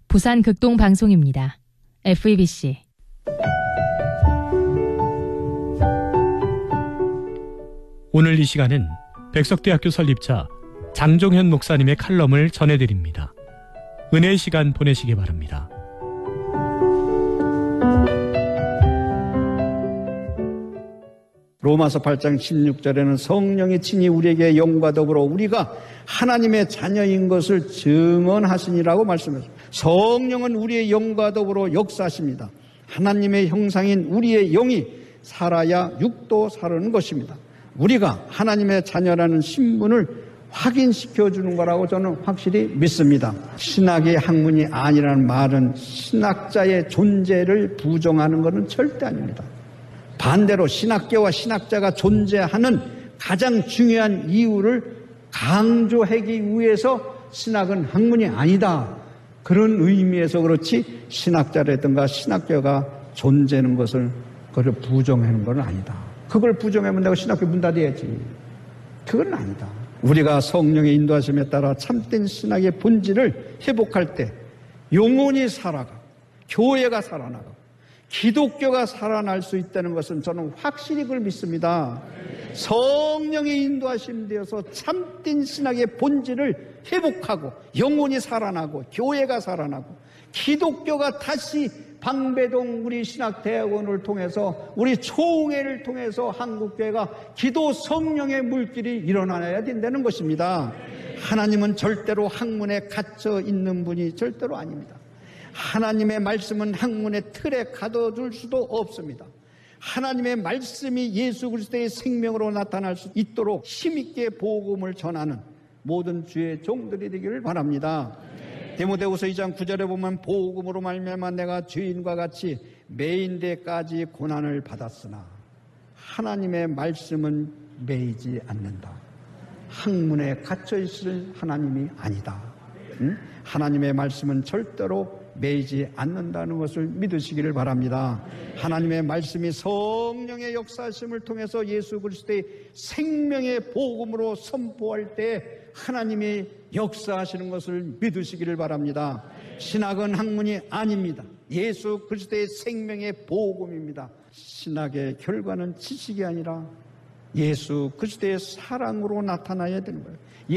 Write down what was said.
부산 극동 방송입니다. FEBC. 오늘 이 시간은 백석대학교 설립자 장종현 목사님의 칼럼을 전해드립니다. 은혜의 시간 보내시기 바랍니다. 로마서 8장 16절에는 성령이 친히 우리에게 영과 더불어 우리가 하나님의 자녀인 것을 증언하시니라고 말씀하십니다. 성령은 우리의 영과 더불어 역사하십니다. 하나님의 형상인 우리의 영이 살아야 육도 사르는 것입니다. 우리가 하나님의 자녀라는 신분을 확인시켜 주는 거라고 저는 확실히 믿습니다. 신학의 학문이 아니라는 말은 신학자의 존재를 부정하는 것은 절대 아닙니다. 반대로 신학계와 신학자가 존재하는 가장 중요한 이유를 강조하기 위해서 신학은 학문이 아니다. 그런 의미에서 그렇지 신학자라든가 신학계가 존재하는 것을 그걸 부정하는 건 아니다. 그걸 부정하면 내가 신학교 문 닫아야지. 그건 아니다. 우리가 성령의 인도하심에 따라 참된 신학의 본질을 회복할 때 영혼이 살아가고 교회가 살아나가고 기독교가 살아날 수 있다는 것은 저는 확실히 그걸 믿습니다. 성령의 인도하심 되어서 참된 신학의 본질을 회복하고 영혼이 살아나고 교회가 살아나고 기독교가 다시 방배동 우리 신학대학원을 통해서 우리 초흥회를 통해서 한국교회가 기도 성령의 물길이 일어나야 된다는 것입니다. 하나님은 절대로 학문에 갇혀 있는 분이 절대로 아닙니다. 하나님의 말씀은 학문의 틀에 가둬둘 수도 없습니다. 하나님의 말씀이 예수 그리스도의 생명으로 나타날 수 있도록 힘있게 복음을 전하는 모든 주의 종들이 되기를 바랍니다. 디모데후서 2장 9절에 보면 복음으로 말미암아 내가 죄인과 같이 매인 데까지 고난을 받았으나 하나님의 말씀은 매이지 않는다. 학문에 갇혀 있을 하나님이 아니다. 하나님의 말씀은 절대로 매이지 않는다는 것을 믿으시기를 바랍니다. 하나님의 말씀이 성령의 역사하심을 통해서 예수 그리스도의 생명의 복음으로 선포할 때 하나님이 역사하시는 것을 믿으시기를 바랍니다. 신학은 학문이 아닙니다. 예수 그리스도의 생명의 복음입니다. 신학의 결과는 지식이 아니라 예수 그리스도의 사랑으로 나타나야 되는 거예요.